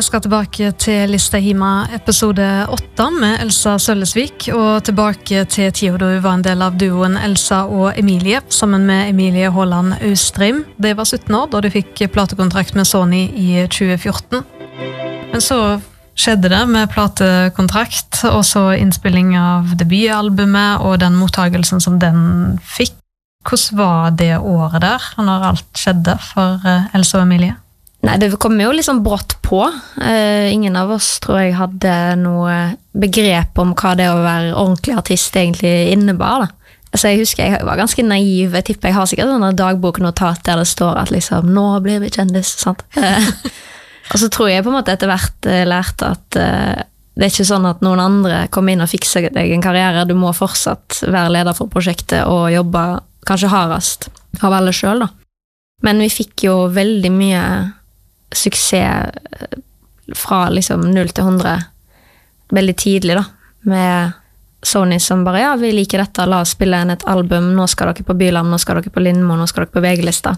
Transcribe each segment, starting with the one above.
skal tilbake til Lista Hima episode 8 med Elsa Sølvesvik, og tilbake til tida da hun var en del av duoen Elsa og Emilie, sammen med Emilie Håland Austrim. De var 17 år da de fikk platekontrakt med Sony i 2014. Men så skjedde det med platekontrakt, og så innspilling av debutalbumet og den mottagelsen som den fikk. Hvordan var det året der, når alt skjedde for Elsa og Emilie? Nei, det kom jo liksom brått på. Ingen av oss tror jeg hadde noe begrep om hva det å være ordentlig artist egentlig innebar. Da. Altså, jeg husker jeg var ganske naiv. Jeg tipper jeg har sikkert sånne dagboknotat der det står at liksom, nå blir vi kjendis, sant? Og så tror jeg på en måte etter hvert lærte at det er ikke sånn at noen andre kommer inn og fikser deg en karriere. Du må fortsatt være leder for prosjektet og jobbe kanskje hardest av alle selv, da. Men vi fikk jo veldig mye suksess fra liksom 0 til 100 veldig tidlig da, med Sony som bare, ja, vi liker dette, la oss spille inn et album, nå skal dere på Byland, nå skal dere på Lindmo, nå skal dere på VG-lista.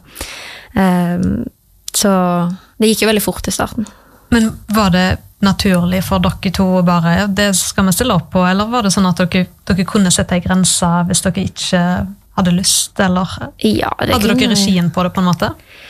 Så det gikk jo veldig fort i starten. Men var det naturlig for dere to bare, det skal vi stille opp på, eller var det sånn at dere kunne sette en grense hvis dere ikke hadde lyst, eller ja, hadde dere regien på det på en måte?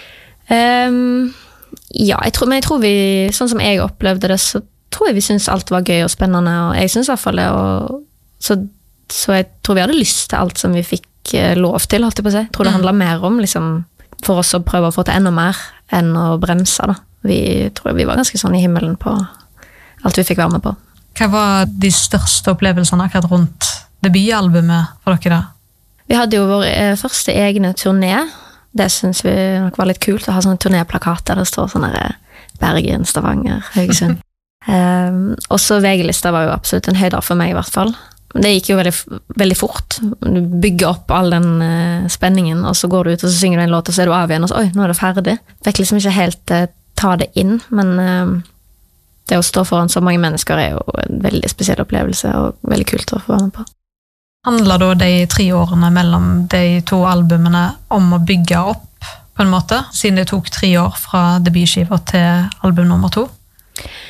Ja, men jeg tror vi, sånn som jeg opplevde det, så tror jeg vi synes alt var gøy og spennende, og jeg synes i hvert fall det, og så jeg tror vi hadde lyst til alt som vi fikk lov til, holdt jeg på å si. Jeg tror det handler mer om, liksom, for oss å prøve å få til enda mer enn å bremse, da. Tror vi var ganske sånn i himmelen på alt vi fikk være med på. Hva var de største opplevelsene akkurat rundt debutalbumet for dere da? Vi hadde jo vår første egne turné. Det synes vi nok var litt kult å ha sånne turnéplakater der det står sånne Bergen, Stavanger, Haugesund. Og så VG-lista var jo absolutt en høyder for meg i hvert fall. Det gikk jo veldig, veldig fort. Du bygger opp all den spenningen, og så går du ut og så synger du en låt, og så er du av igjen, og så, oi, nå er det ferdig. Fikk liksom ikke helt ta det inn, men det å stå foran så mange mennesker er jo en veldig spesiell opplevelse, og veldig kult å få være med på. Handler da de 3 årene mellom de 2 albumene om å bygge opp på en måte, siden det tok 3 år fra debutskiva til album nummer 2?